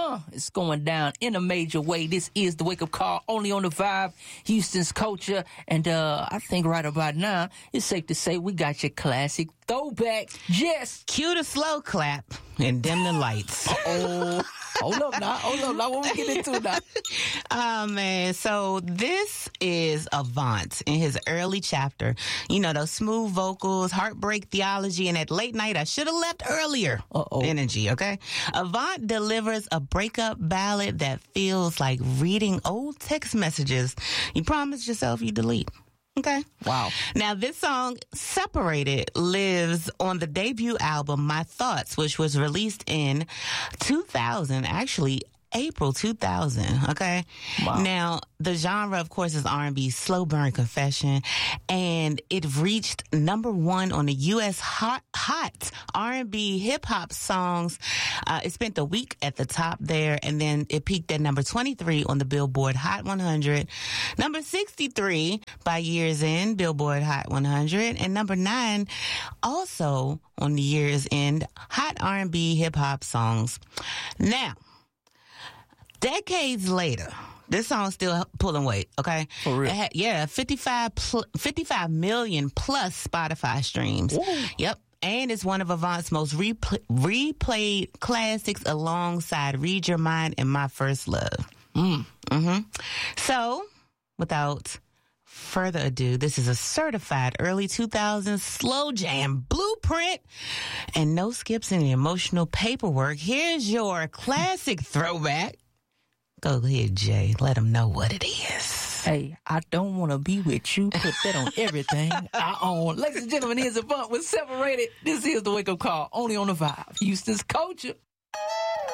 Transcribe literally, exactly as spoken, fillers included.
Uh, it's going down in a major way. This is the Wake Up Call, only on the Vibe, Houston's culture. And uh, I think right about now, it's safe to say we got your classic throwback. Jess. Cue the slow clap and dim the lights. Oh, hold up now. Hold up now. What we get into now? Oh, man. So this is Avant in his early chapter. You know, those smooth vocals, heartbreak theology, and at late night, I should have left earlier Uh-oh. energy, okay? Avant delivers a breakup ballad that feels like reading old text messages you promised yourself you delete. Okay. Wow. Now, this song, Separated, lives on the debut album, My Thoughts, which was released in two thousand, actually April two thousand, okay? Wow. Now, the genre, of course, is R and B, slow burn confession, and it reached number one on the U S Hot, hot R and B hip-hop songs. Uh, it spent a week at the top there, and then it peaked at number twenty-three on the Billboard Hot one hundred, number sixty-three by year's end, Billboard Hot one hundred, and number nine also on the year's end, Hot R and B hip-hop songs. Now, decades later, this song's still pulling weight, okay? For real? It had, yeah, fifty-five, pl- fifty-five million plus Spotify streams. Ooh. Yep. And it's one of Avant's most repl- replayed classics alongside Read Your Mind and My First Love. Mm. Mm-hmm. So, without further ado, this is a certified early two thousands slow jam blueprint and no skips in the emotional paperwork. Here's your classic throwback. Go ahead, Jay. Let them know what it is. Hey, I don't want to be with you. Put that on everything I own. Ladies and gentlemen, here's Avant with Separated. This is the Wake Up Call, only on the Vibe, Houston's culture.